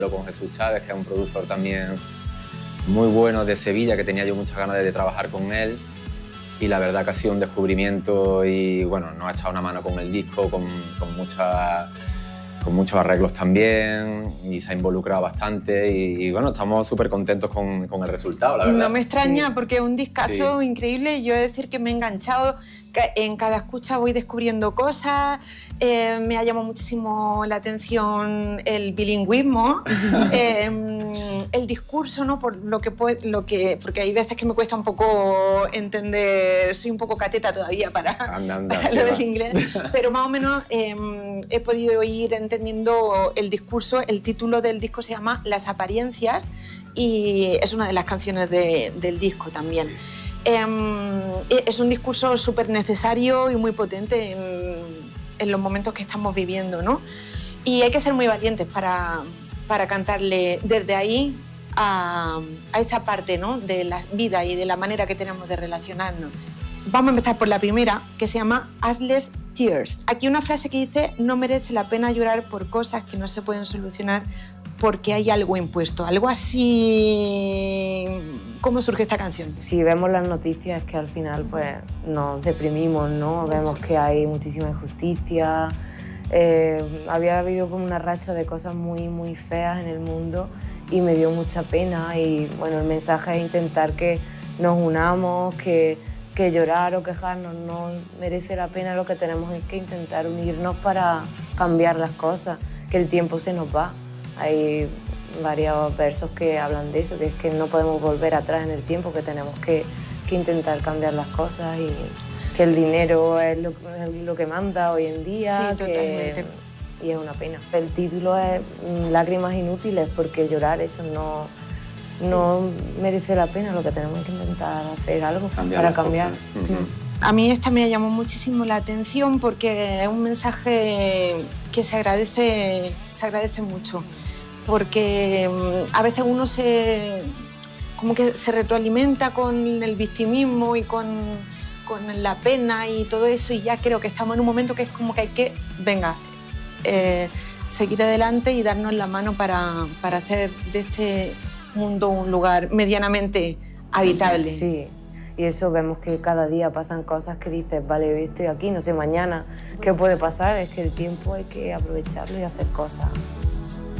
con Jesús Chávez, que es un productor también muy bueno de Sevilla, que tenía yo muchas ganas de trabajar con él. Y la verdad que ha sido un descubrimiento y bueno, nos ha echado una mano con el disco, con muchos arreglos también, y se ha involucrado bastante y bueno, estamos súper contentos con el resultado, la verdad. No me extraña, sí, porque es un discazo, sí, increíble. Yo he de decir que me he enganchado, que en cada escucha voy descubriendo cosas. Me ha llamado muchísimo la atención el bilingüismo, el discurso, ¿no? Porque hay veces que me cuesta un poco entender, soy un poco cateta todavía para lo del inglés, pero más o menos he podido ir entendiendo el discurso. El título del disco se llama Las apariencias y es una de las canciones del disco también. Es un discurso súper necesario y muy potente en los momentos que estamos viviendo, ¿no? Y hay que ser muy valientes para cantarle desde ahí a esa parte, ¿no? De la vida y de la manera que tenemos de relacionarnos. Vamos a empezar por la primera, que se llama Ashless Tears. Aquí una frase que dice: no merece la pena llorar por cosas que no se pueden solucionar porque hay algo impuesto. Algo así. ¿Cómo surge esta canción? Si vemos las noticias, es que al final pues, nos deprimimos, ¿no? Vemos que hay muchísima injusticia. Había habido como una racha de cosas muy, muy feas en el mundo y me dio mucha pena. Y bueno, el mensaje es intentar que nos unamos, que llorar o quejarnos no merece la pena. Lo que tenemos es que intentar unirnos para cambiar las cosas, que el tiempo se nos va. Hay varios versos que hablan de eso, que es que no podemos volver atrás en el tiempo, que tenemos que intentar cambiar las cosas y que el dinero es lo que manda hoy en día. Sí, totalmente. Y es una pena. El título es Lágrimas inútiles, porque llorar eso no merece la pena. Lo que tenemos es que intentar hacer algo para cambiar. A mí esta me llamó muchísimo la atención porque es un mensaje que se agradece mucho, porque a veces uno como que se retroalimenta con el victimismo y con la pena y todo eso, y ya creo que estamos en un momento que es como que hay que, seguir adelante y darnos la mano para hacer de este mundo un lugar medianamente habitable. Sí, y eso vemos que cada día pasan cosas que dices, vale, hoy estoy aquí, no sé mañana qué puede pasar. Es que el tiempo hay que aprovecharlo y hacer cosas.